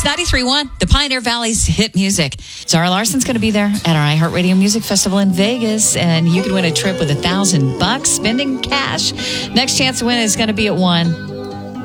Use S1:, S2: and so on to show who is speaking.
S1: 93.1, the Pioneer Valley's hit music. Zara Larson's going to be there at our iHeartRadio Music Festival in Vegas, and you can win a trip with $1,000 spending cash. Next chance to win is going to be at 1.